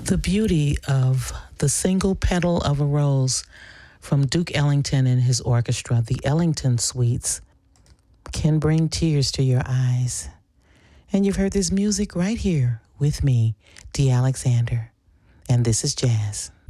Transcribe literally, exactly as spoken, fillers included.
The beauty of The Single Petal of a Rose from Duke Ellington and his orchestra, the Ellington Suites, can bring tears to your eyes. And you've heard this music right here with me, Dee Alexander. And this is jazz.